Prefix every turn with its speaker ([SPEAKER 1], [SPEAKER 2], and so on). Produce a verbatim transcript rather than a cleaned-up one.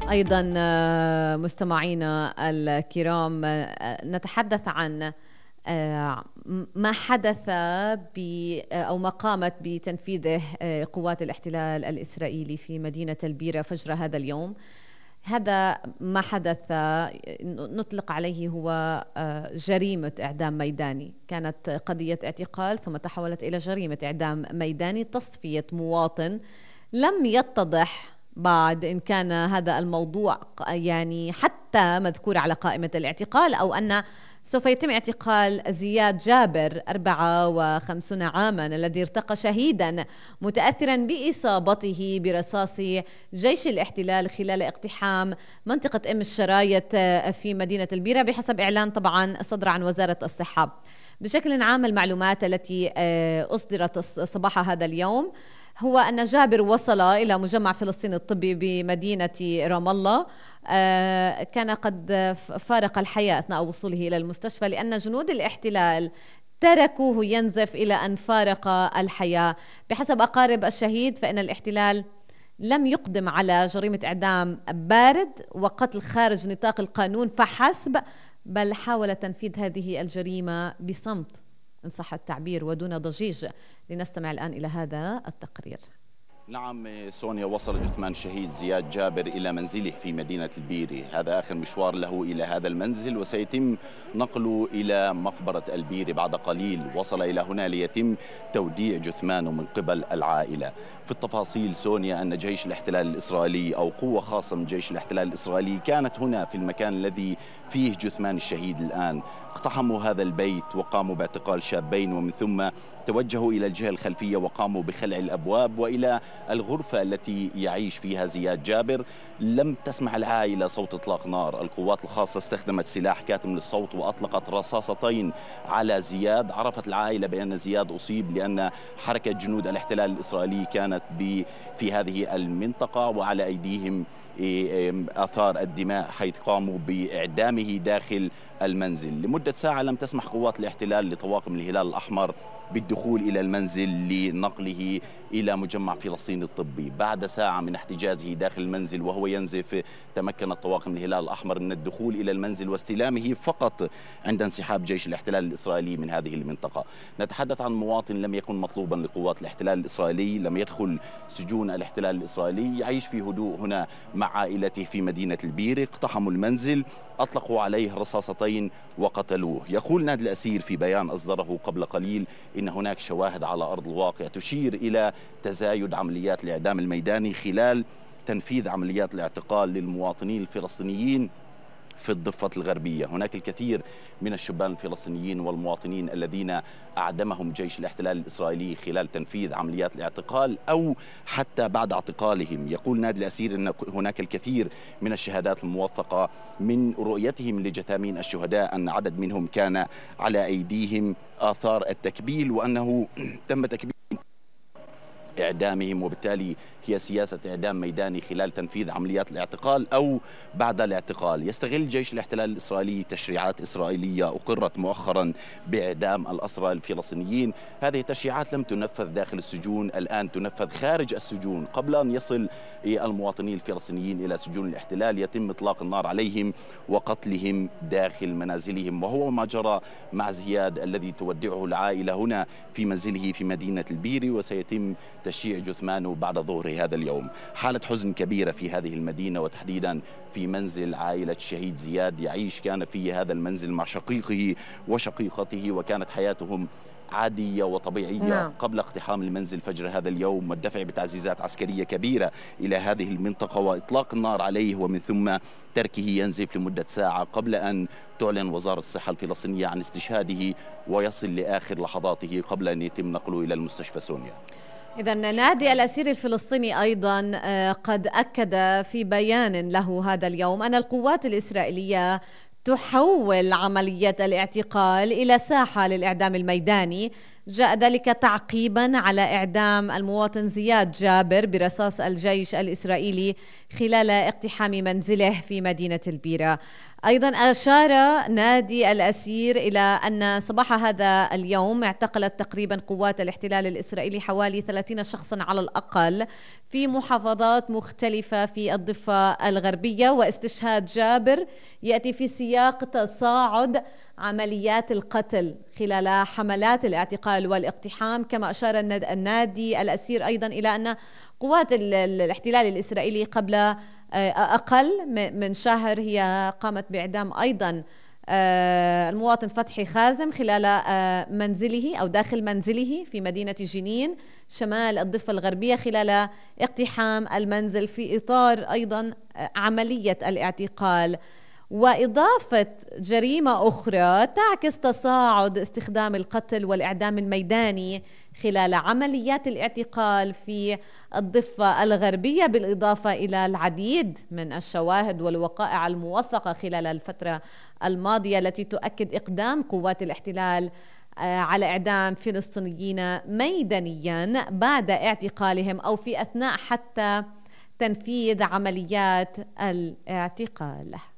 [SPEAKER 1] أيضا مستمعينا الكرام، نتحدث عن ما حدث أو ما قامت بتنفيذه قوات الاحتلال الإسرائيلي في مدينة البيرة فجر هذا اليوم. هذا ما حدث نطلق عليه هو جريمة إعدام ميداني، كانت قضية اعتقال ثم تحولت إلى جريمة إعدام ميداني، تصفية مواطن. لم يتضح بعد إن كان هذا الموضوع يعني حتى مذكور على قائمة الاعتقال أو أن سوف يتم اعتقال زياد جابر أربعة وخمسين عاما الذي ارتقى شهيدا متأثرا بإصابته برصاص جيش الاحتلال خلال اقتحام منطقة أم الشرايط في مدينة البيرة، بحسب إعلان طبعا صدر عن وزارة الصحة. بشكل عام المعلومات التي أصدرت صباح هذا اليوم هو أن جابر وصل إلى مجمع فلسطين الطبي بمدينة رام الله، آه كان قد فارق الحياة أثناء وصوله إلى المستشفى لأن جنود الاحتلال تركوه ينزف إلى أن فارق الحياة. بحسب أقارب الشهيد فإن الاحتلال لم يقدم على جريمة إعدام بارد وقتل خارج نطاق القانون فحسب، بل حاول تنفيذ هذه الجريمة بصمت إن صح التعبير ودون ضجيج. لنستمع الآن إلى هذا التقرير.
[SPEAKER 2] نعم سونيا، وصل جثمان الشهيد زياد جابر إلى منزله في مدينة البيري، هذا آخر مشوار له إلى هذا المنزل، وسيتم نقله إلى مقبرة البيري بعد قليل. وصل إلى هنا ليتم توديع جثمانه من قبل العائلة. في التفاصيل سونيا أن جيش الاحتلال الإسرائيلي أو قوة خاصة من جيش الاحتلال الإسرائيلي كانت هنا في المكان الذي فيه جثمان الشهيد الآن، اقتحموا هذا البيت وقاموا باعتقال شابين، ومن ثم توجهوا إلى الجهة الخلفية وقاموا بخلع الأبواب وإلى الغرفة التي يعيش فيها زياد جابر. لم تسمع العائلة صوت إطلاق نار، القوات الخاصة استخدمت سلاح كاتم للصوت وأطلقت رصاصتين على زياد. عرفت العائلة بأن زياد أصيب لأن حركة جنود الاحتلال الإسرائيلي كانت في هذه المنطقة وعلى أيديهم آثار الدماء حيث قاموا بإعدامه داخل المنزل. لمدة ساعة لم تسمح قوات الاحتلال لطواقم الهلال الأحمر بالدخول إلى المنزل لنقله إلى مجمع فلسطين الطبي. بعد ساعة من احتجازه داخل المنزل وهو ينزف، تمكنت طواقم الهلال الأحمر من الدخول إلى المنزل واستلامه فقط عند انسحاب جيش الاحتلال الإسرائيلي من هذه المنطقة. نتحدث عن مواطن لم يكن مطلوبا لقوات الاحتلال الإسرائيلي، لم يدخل سجون الاحتلال الإسرائيلي، يعيش في هدوء هنا مع عائلته في مدينة البيري. اقتحموا المنزل، أطلقوا عليه رصاصتين وقتلوه. يقول نادي الأسير في بيان أصدره قبل قليل إن هناك شواهد على أرض الواقع تشير إلى تزايد عمليات الإعدام الميداني خلال تنفيذ عمليات الاعتقال للمواطنين الفلسطينيين في الضفة الغربية. هناك الكثير من الشبان الفلسطينيين والمواطنين الذين أعدمهم جيش الاحتلال الإسرائيلي خلال تنفيذ عمليات الاعتقال أو حتى بعد اعتقالهم. يقول نادي الأسير أن هناك الكثير من الشهادات الموثقة من رؤيتهم لجثامين الشهداء أن عدد منهم كان على أيديهم آثار التكبيل وأنه تم تكبيل إعدامهم، وبالتالي هي سياسة إعدام ميداني خلال تنفيذ عمليات الاعتقال أو بعد الاعتقال. يستغل جيش الاحتلال الإسرائيلي تشريعات إسرائيلية أقرت مؤخرا بإعدام الأسرى الفلسطينيين. هذه التشريعات لم تنفذ داخل السجون، الآن تنفذ خارج السجون. قبل أن يصل المواطنين الفلسطينيين إلى سجون الاحتلال يتم إطلاق النار عليهم وقتلهم داخل منازلهم، وهو ما جرى مع زياد الذي تودعه العائلة هنا في منزله في مدينة البيري، وسيتم تشييع جثمانه بعد ظهر هذا اليوم. حالة حزن كبيرة في هذه المدينة وتحديدا في منزل عائلة الشهيد زياد. يعيش كان في هذا المنزل مع شقيقه وشقيقته وكانت حياتهم عادية وطبيعية نعم. قبل اقتحام المنزل فجر هذا اليوم والدفع بتعزيزات عسكرية كبيرة إلى هذه المنطقة وإطلاق النار عليه ومن ثم تركه ينزف لمدة ساعة قبل أن تعلن وزارة الصحة الفلسطينية عن استشهاده ويصل لآخر لحظاته قبل أن يتم نقله إلى المستشفى سونيا.
[SPEAKER 1] إذا نادي الأسير الفلسطيني أيضا قد أكد في بيان له هذا اليوم أن القوات الإسرائيلية تحول عملية الاعتقال إلى ساحة للإعدام الميداني جاء ذلك تعقيبا على إعدام المواطن زياد جابر برصاص الجيش الإسرائيلي خلال اقتحام منزله في مدينة البيرة. أيضا أشار نادي الأسير إلى أن صباح هذا اليوم اعتقلت تقريبا قوات الاحتلال الإسرائيلي حوالي ثلاثين شخصا على الأقل في محافظات مختلفة في الضفة الغربية. واستشهاد جابر يأتي في سياق تصاعد عمليات القتل خلال حملات الاعتقال والاقتحام. كما أشار النادي الأسير أيضا إلى أن قوات الاحتلال الإسرائيلي قبل أقل من شهر هي قامت بإعدام أيضا المواطن فتحي خازم خلال منزله أو داخل منزله في مدينة جنين شمال الضفة الغربية خلال اقتحام المنزل في إطار أيضا عملية الاعتقال. وإضافة جريمة أخرى تعكس تصاعد استخدام القتل والإعدام الميداني خلال عمليات الاعتقال في الضفة الغربية، بالإضافة إلى العديد من الشواهد والوقائع الموثقة خلال الفترة الماضية التي تؤكد إقدام قوات الاحتلال على إعدام فلسطينيين ميدانيا بعد اعتقالهم أو في أثناء حتى تنفيذ عمليات الاعتقال.